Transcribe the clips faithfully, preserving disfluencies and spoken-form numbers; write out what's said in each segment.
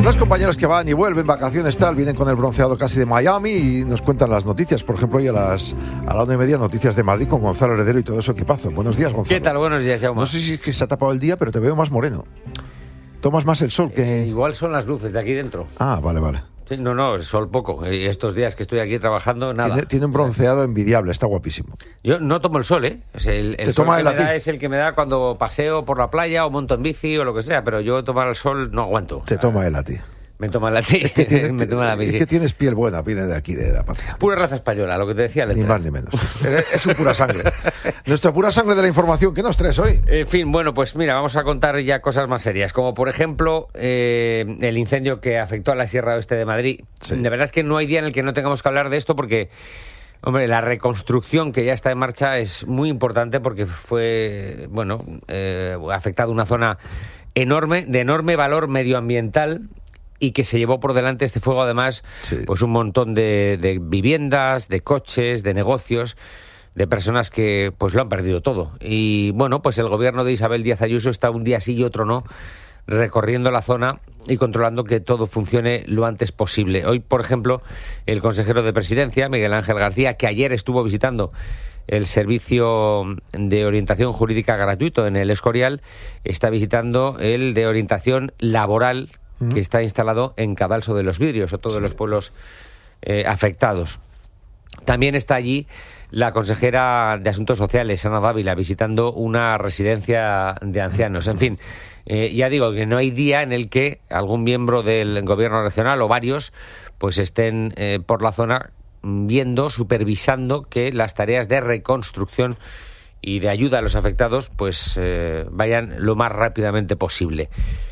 Los compañeros que van y vuelven, vacaciones tal, vienen con el bronceado casi de Miami y nos cuentan las noticias. Por ejemplo, hoy a las a la una y media, noticias de Madrid con Gonzalo Heredero y todo eso. ¿Qué pasa? Buenos días, Gonzalo. ¿Qué tal? Buenos días, Jaume. No sé si es que se ha tapado el día, pero te veo más moreno. Tomas más el sol que... Eh, igual son las luces de aquí dentro. Ah, vale, vale. Sí, no, no, el sol poco. Y estos días que estoy aquí trabajando, nada. Tiene, tiene un bronceado envidiable, está guapísimo. Yo no tomo el sol, ¿eh? O sea, el el ¿Te sol toma que el me a ti? da es el que me da cuando paseo por la playa o monto en bici o lo que sea, pero yo tomar el sol no aguanto. Te toma él a ti. Me toma la ti. Es que, tiene, me toma la es bici. que tienes piel buena, viene de aquí, de la patria. Pura raza española, lo que te decía. Ni más ni menos. Es un pura sangre. Nuestra pura sangre de la información. ¿Qué nos traes hoy? En fin, bueno, pues mira, vamos a contar ya cosas más serias, como por ejemplo eh, el incendio que afectó a la Sierra Oeste de Madrid. Sí. De verdad es que no hay día en el que no tengamos que hablar de esto porque, hombre, la reconstrucción que ya está en marcha es muy importante porque fue, bueno, eh, ha afectado una zona enorme, de enorme valor medioambiental, y que se llevó por delante este fuego, además, Sí. pues un montón de, de viviendas, de coches, de negocios, de personas que pues lo han perdido todo. Y bueno, pues el gobierno de Isabel Díaz Ayuso está un día sí y otro no, recorriendo la zona y controlando que todo funcione lo antes posible. Hoy, por ejemplo, el consejero de Presidencia, Miguel Ángel García, que ayer estuvo visitando el servicio de orientación jurídica gratuito en el Escorial, está visitando el de orientación laboral que está instalado en Cadalso de los Vidrios, otro de los pueblos eh, afectados. También está allí la consejera de Asuntos Sociales, Ana Dávila, visitando una residencia de ancianos. En fin, eh, ya digo que no hay día en el que algún miembro del gobierno regional o varios pues estén eh, por la zona viendo, supervisando que las tareas de reconstrucción y de ayuda a los afectados pues eh, vayan lo más rápidamente posible.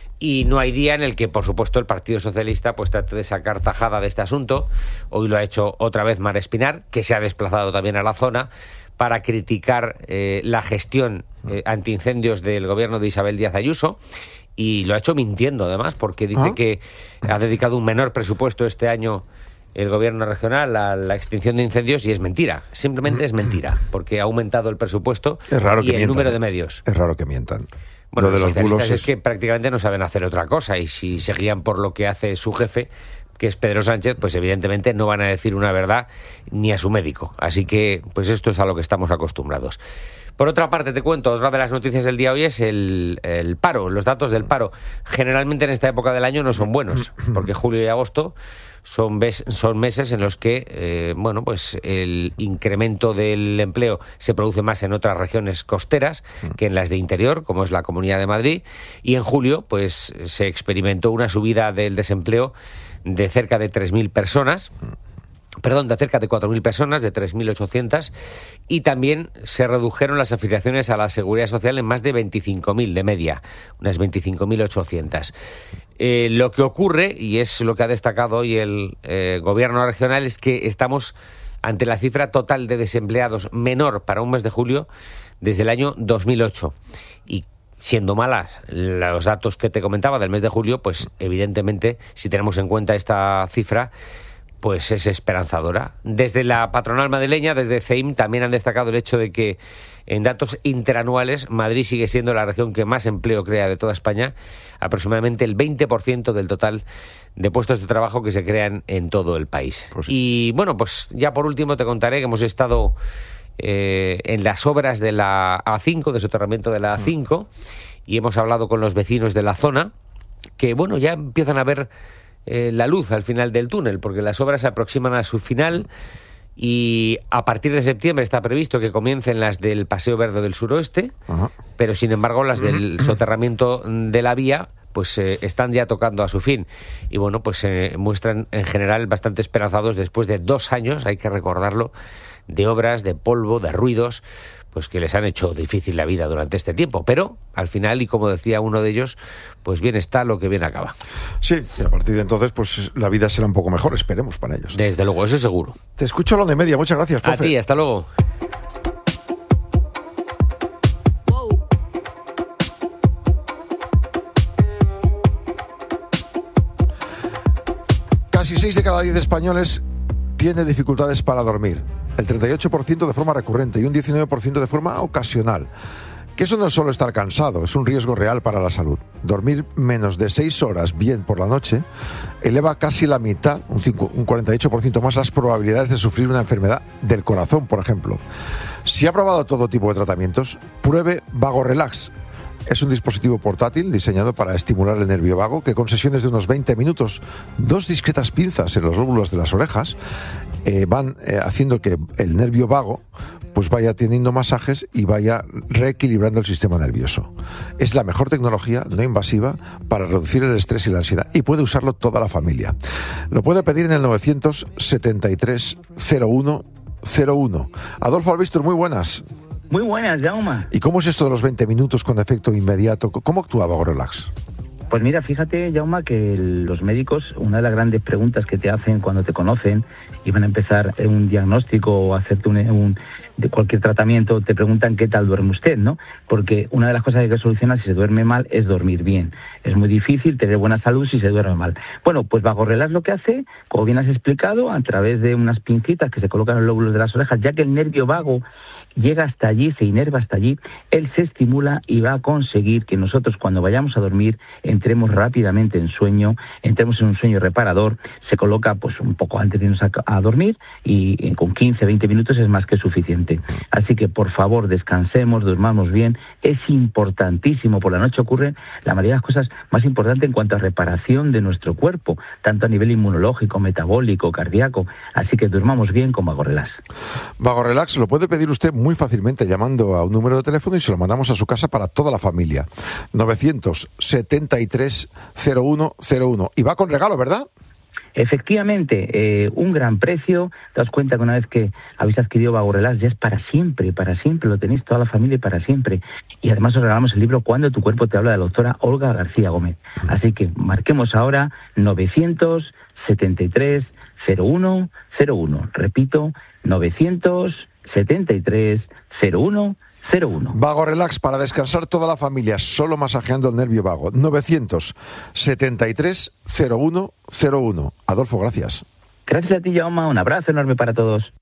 Y no hay día en el que, por supuesto, el Partido Socialista pues trate de sacar tajada de este asunto. Hoy lo ha hecho otra vez Mar Espinar, que se ha desplazado también a la zona para criticar eh, la gestión eh, antiincendios del gobierno de Isabel Díaz Ayuso. Y lo ha hecho mintiendo, además, porque dice ¿Ah? que ha dedicado un menor presupuesto este año el gobierno regional a la extinción de incendios, y es mentira. Simplemente es mentira, porque ha aumentado el presupuesto Es raro y que el mientan, número ¿eh? de medios. Es raro que mientan. Bueno, Lo de los los socialistas bulos es es... que prácticamente no saben hacer otra cosa, y si se guían por lo que hace su jefe, que es Pedro Sánchez, pues evidentemente no van a decir una verdad ni a su médico. Así que, pues esto es a lo que estamos acostumbrados. Por otra parte, te cuento, otra de las noticias del día hoy es el, el paro, los datos del paro. Generalmente en esta época del año no son buenos, porque julio y agosto son, ves, son meses en los que, eh, bueno, pues el incremento del empleo se produce más en otras regiones costeras que en las de interior, como es la Comunidad de Madrid, y en julio, pues se experimentó una subida del desempleo de cerca de tres mil personas. Perdón, de cerca de cuatro mil personas, de tres mil ochocientas, y también se redujeron las afiliaciones a la Seguridad Social en más de veinticinco mil de media, unas veinticinco mil ochocientas. Eh, lo que ocurre, y es lo que ha destacado hoy el eh, gobierno regional, es que estamos ante la cifra total de desempleados menor para un mes de julio desde el año dos mil ocho. Y siendo malas los datos que te comentaba del mes de julio, pues evidentemente, si tenemos en cuenta esta cifra, pues es esperanzadora. Desde la patronal madrileña, desde C E I M, también han destacado el hecho de que en datos interanuales Madrid sigue siendo la región que más empleo crea de toda España, aproximadamente el veinte por ciento del total de puestos de trabajo que se crean en todo el país. Pues sí. Y bueno, pues ya por último te contaré que hemos estado eh, en las obras de la A cinco, de soterramiento de la A cinco, y hemos hablado con los vecinos de la zona, que bueno, ya empiezan a ver Eh, la luz al final del túnel, porque las obras se aproximan a su final y a partir de septiembre está previsto que comiencen las del Paseo Verde del Suroeste. Ajá. Pero sin embargo las del soterramiento de la vía pues eh, están ya tocando a su fin, y bueno, pues se eh, muestran en general bastante esperanzados después de dos años, hay que recordarlo, de obras, de polvo, de ruidos, pues que les han hecho difícil la vida durante este tiempo. Pero al final, y como decía uno de ellos, pues bien está lo que bien acaba. Sí, y a partir de entonces pues la vida será un poco mejor, esperemos para ellos. Desde luego, eso seguro. Te escucho a lo de media, muchas gracias, profe. A ti, hasta luego. Casi seis de cada diez españoles tiene dificultades para dormir. El treinta y ocho por ciento de forma recurrente y un diecinueve por ciento de forma ocasional. Que eso no es solo estar cansado, es un riesgo real para la salud. Dormir menos de seis horas bien por la noche eleva casi la mitad, un, cinco, un cuarenta y ocho por ciento más, las probabilidades de sufrir una enfermedad del corazón, por ejemplo. Si ha probado todo tipo de tratamientos, pruebe Vago Relax. Es un dispositivo portátil diseñado para estimular el nervio vago que con sesiones de unos veinte minutos, dos discretas pinzas en los lóbulos de las orejas, eh, van eh, haciendo que el nervio vago pues vaya teniendo masajes y vaya reequilibrando el sistema nervioso. Es la mejor tecnología no invasiva para reducir el estrés y la ansiedad y puede usarlo toda la familia. Lo puede pedir en el novecientos setenta y tres cero uno cero uno. Adolfo Albistur, muy buenas. Muy buenas, Jaume. ¿Y cómo es esto de los veinte minutos con efecto inmediato? ¿Cómo actúa Vago Relax? Pues mira, fíjate, Jaume, que los médicos, una de las grandes preguntas que te hacen cuando te conocen y van a empezar un diagnóstico o hacerte un, un, de cualquier tratamiento, te preguntan qué tal duerme usted, ¿no? Porque una de las cosas que hay que solucionar si se duerme mal es dormir bien. Es muy difícil tener buena salud si se duerme mal. Bueno, pues Vago Relax lo que hace, como bien has explicado, a través de unas pincitas que se colocan en los lóbulos de las orejas, ya que el nervio vago llega hasta allí, se inerva hasta allí, él se estimula y va a conseguir que nosotros cuando vayamos a dormir entremos rápidamente en sueño, entremos en un sueño reparador, se coloca pues un poco antes de irnos a, a dormir y con quince, veinte minutos es más que suficiente. Así que por favor descansemos, durmamos bien, es importantísimo, por la noche ocurren la mayoría de las cosas más importantes en cuanto a reparación de nuestro cuerpo, tanto a nivel inmunológico, metabólico, cardíaco, así que durmamos bien con Vago Relax. Vago Relax lo puede pedir usted muy fácilmente llamando a un número de teléfono y se lo mandamos a su casa para toda la familia. novecientos setenta y tres cero uno cero uno. Y va con regalo, ¿verdad? Efectivamente, eh, un gran precio. Daos cuenta que una vez que habéis adquirido Vago Relax ya es para siempre, para siempre, lo tenéis toda la familia y para siempre. Y además os regalamos el libro Cuando tu cuerpo te habla, de la doctora Olga García Gómez. Así que marquemos ahora novecientos setenta y tres cero uno cero uno. Repito, novecientos setenta y tres cero uno cero uno. Vago Relax para descansar toda la familia, solo masajeando el nervio vago. novecientos setenta y tres cero uno cero uno. Adolfo, gracias. Gracias a ti, Jaume. Un abrazo enorme para todos.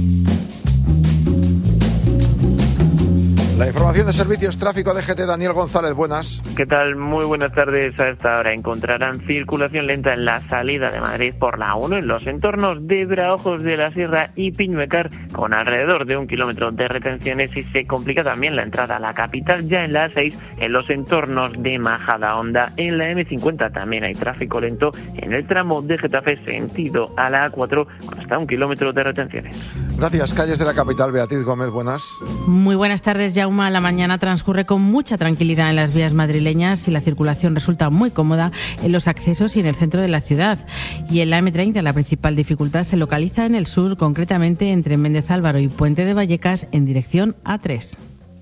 La información de servicios tráfico D G T, Daniel González, buenas. ¿Qué tal? Muy buenas tardes. A esta hora encontrarán circulación lenta en la salida de Madrid por la uno en los entornos de Braojos de la Sierra y Piñuecar, con alrededor de un kilómetro de retenciones, y se complica también la entrada a la capital ya en la A seis en los entornos de Majadahonda. En la eme cincuenta también hay tráfico lento en el tramo de Getafe sentido a la A cuatro con hasta un kilómetro de retenciones. Gracias. Calles de la capital, Beatriz Gómez, buenas. Muy buenas tardes, Jaume. La mañana transcurre con mucha tranquilidad en las vías madrileñas y la circulación resulta muy cómoda en los accesos y en el centro de la ciudad. Y en la eme treinta la principal dificultad se localiza en el sur, concretamente entre Méndez Álvaro y Puente de Vallecas en dirección A tres.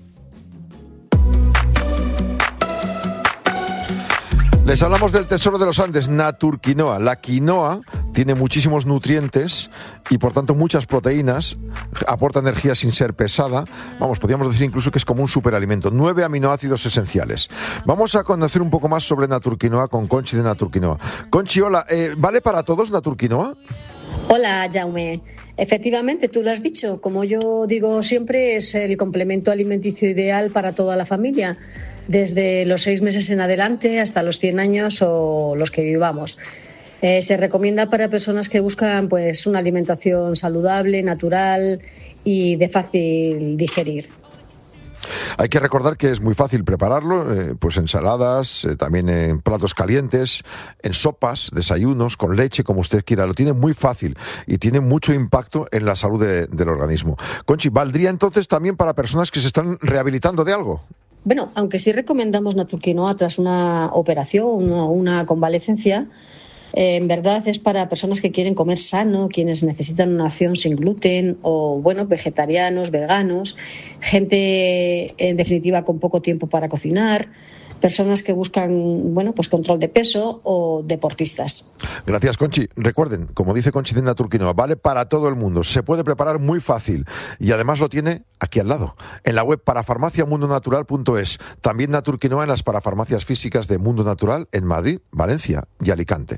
Les hablamos del tesoro de los Andes, Naturquinoa. La quinoa tiene muchísimos nutrientes y por tanto muchas proteínas, aporta energía sin ser pesada. Vamos, podríamos decir incluso que es como un superalimento. Nueve aminoácidos esenciales. Vamos a conocer un poco más sobre Naturquinoa con Conchi de Naturquinoa. Conchi, hola, eh, ¿vale para todos Naturquinoa? Hola, Jaume. Efectivamente, tú lo has dicho. Como yo digo siempre, es el complemento alimenticio ideal para toda la familia, desde los seis meses en adelante hasta los cien años o los que vivamos. Eh, se recomienda para personas que buscan pues una alimentación saludable, natural y de fácil digerir. Hay que recordar que es muy fácil prepararlo, eh, pues ensaladas, eh, también en platos calientes, en sopas, desayunos, con leche, como usted quiera. Lo tiene muy fácil y tiene mucho impacto en la salud de, del organismo. Conchi, ¿valdría entonces también para personas que se están rehabilitando de algo? Bueno, aunque sí recomendamos Naturquinoa tras una operación o una convalecencia, eh, en verdad es para personas que quieren comer sano, quienes necesitan una opción sin gluten o, bueno, vegetarianos, veganos, gente, en definitiva, con poco tiempo para cocinar, personas que buscan, bueno, pues control de peso o deportistas. Gracias, Conchi. Recuerden, como dice Conchi de Naturquinoa, vale para todo el mundo. Se puede preparar muy fácil y además lo tiene aquí al lado, en la web parafarmacia mundo natural punto es. También Naturquinoa en las parafarmacias físicas de Mundo Natural en Madrid, Valencia y Alicante.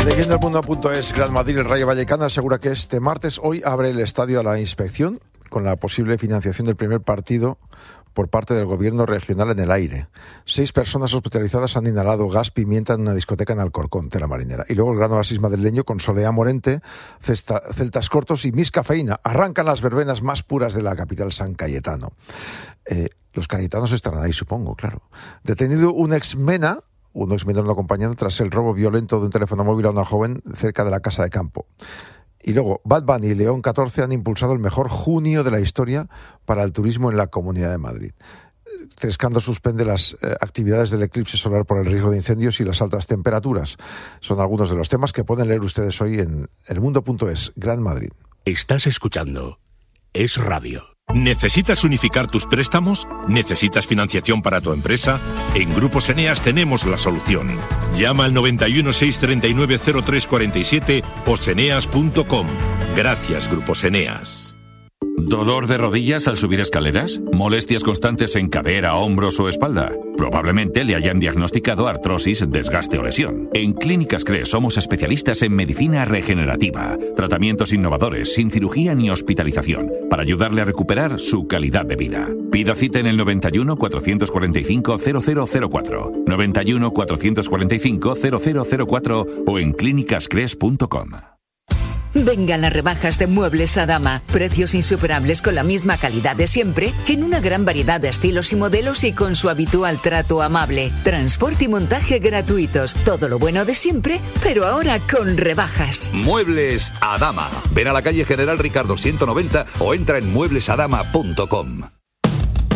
Leyendo el mundo punto es, Gran Madrid, el Rayo Vallecano asegura que este martes, hoy, abre el estadio a la inspección con la posible financiación del primer partido por parte del gobierno regional en el aire. Seis personas hospitalizadas han inhalado gas pimienta en una discoteca en Alcorcón, Tela Marinera. Y luego el Gran Oasis madrileño con Soleá Morente, cesta, Celtas Cortos y Miss Cafeína. Arrancan las verbenas más puras de la capital San Cayetano. Eh, los cayetanos estarán ahí, supongo, claro. Detenido un ex-mena, un ex-menor acompañado tras el robo violento de un teléfono móvil a una joven cerca de la Casa de Campo. Y luego, Bad Bunny y León catorce han impulsado el mejor junio de la historia para el turismo en la Comunidad de Madrid. Trescando suspende las eh, actividades del eclipse solar por el riesgo de incendios y las altas temperaturas. Son algunos de los temas que pueden leer ustedes hoy en el mundo punto es, Gran Madrid. Estás escuchando Es Radio. ¿Necesitas unificar tus préstamos? ¿Necesitas financiación para tu empresa? En Grupos Eneas tenemos la solución. Llama al noventa y uno, seiscientos treinta y nueve, cero tres cuarenta y siete o seneas punto com. Gracias, Grupos Eneas. ¿Dolor de rodillas al subir escaleras? ¿Molestias constantes en cadera, hombros o espalda? Probablemente le hayan diagnosticado artrosis, desgaste o lesión. En Clínicas CRES somos especialistas en medicina regenerativa, tratamientos innovadores, sin cirugía ni hospitalización, para ayudarle a recuperar su calidad de vida. Pida cita en el noventa y uno, cuatrocientos cuarenta y cinco, cero cero cero cuatro, noventa y uno, cuatrocientos cuarenta y cinco, cero cero cero cuatro o en clínicas cres punto com. Vengan las rebajas de Muebles Adama. Precios insuperables con la misma calidad de siempre, en una gran variedad de estilos y modelos y con su habitual trato amable. Transporte y montaje gratuitos. Todo lo bueno de siempre, pero ahora con rebajas. Muebles Adama. Ven a la calle General Ricardo ciento noventa o entra en muebles adama punto com.